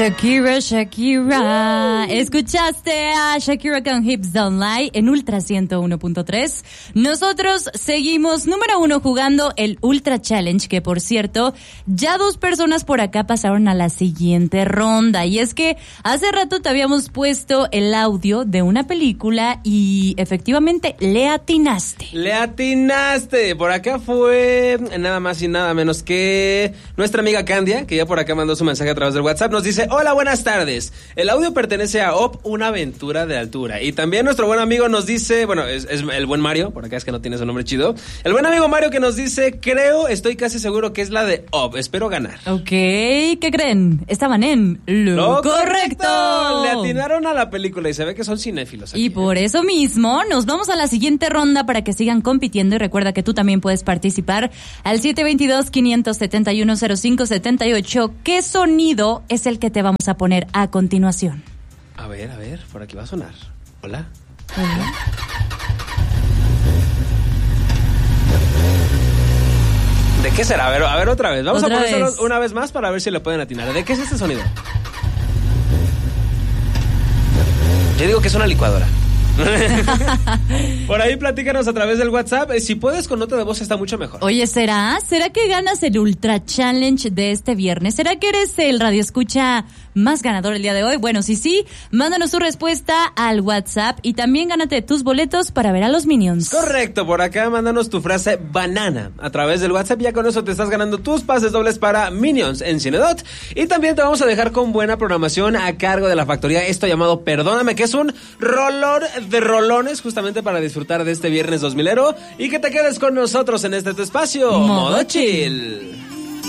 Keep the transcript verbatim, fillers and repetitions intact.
Shakira, Shakira. Escuchaste a Shakira con Hips Don't Lie en Ultra ciento uno punto tres. Nosotros seguimos número uno jugando el Ultra Challenge, que por cierto, ya dos personas por acá pasaron a la siguiente ronda. Y es que hace rato te habíamos puesto el audio de una película y efectivamente le atinaste. Le atinaste. Por acá fue nada más y nada menos que nuestra amiga Candia, que ya por acá mandó su mensaje a través del WhatsApp. Nos dice: hola, buenas tardes. El audio pertenece a Op, una aventura de altura. Y también nuestro buen amigo nos dice, bueno, es, es el buen Mario, por acá es que no tiene su nombre chido. El buen amigo Mario que nos dice, creo, estoy casi seguro que es la de Op, espero ganar. Ok, ¿qué creen? Estaban en lo, lo correcto. correcto. Le atinaron a la película y se ve que son cinéfilos aquí, Y por ¿eh? eso mismo, nos vamos a la siguiente ronda para que sigan compitiendo. Y recuerda que tú también puedes participar al siete dos dos, cinco siete uno, cero cinco siete ocho. ¿Qué sonido es el que te vamos a poner a continuación? A ver, a ver, por aquí va a sonar. Hola. Hola. ¿De qué será? A ver, a ver otra vez. Vamos Otra a ponérselo vez. una vez más para ver si le pueden atinar. ¿De qué es este sonido? Yo digo que es una licuadora. Por ahí platícanos a través del WhatsApp. Si puedes con nota de voz está mucho mejor. Oye, ¿será? ¿Será que ganas el Ultra Challenge de este viernes? ¿Será que eres el radioescucha más ganador el día de hoy? Bueno, si sí, mándanos tu respuesta al WhatsApp y también gánate tus boletos para ver a los Minions. Correcto, por acá mándanos tu frase banana a través del WhatsApp. Ya con eso te estás ganando tus pases dobles para Minions en Cinedot. Y también te vamos a dejar con buena programación a cargo de la factoría, esto llamado Perdóname, que es un rolor de rolones justamente para disfrutar de este viernes dos milero y que te quedes con nosotros en este tu espacio Modo Modo Chill.